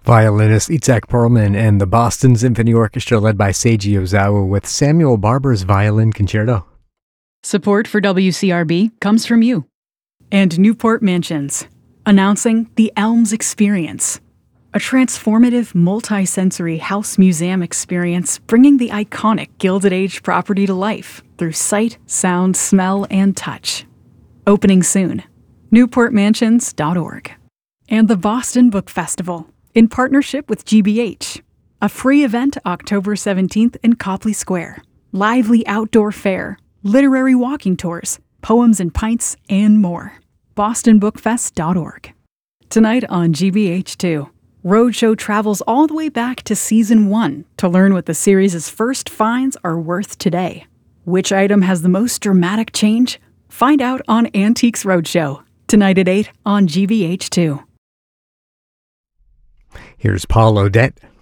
Violinist Itzhak Perlman and the Boston Symphony Orchestra led by Seiji Ozawa with Samuel Barber's Violin Concerto. Support for WCRB comes from you. And Newport Mansions, announcing the Elms Experience, a transformative multi-sensory house museum experience bringing the iconic Gilded Age property to life through sight, sound, smell, and touch. Opening soon. NewportMansions.org. And the Boston Book Festival, in partnership with GBH, a free event October 17th in Copley Square. Lively outdoor fair, literary walking tours, poems and pints, and more. BostonBookFest.org. Tonight on GBH2, Roadshow travels all the way back to Season 1 to learn what the series' first finds are worth today. Which item has the most dramatic change? Find out on Antiques Roadshow, tonight at 8 on GBH2. Here's Paul Odette.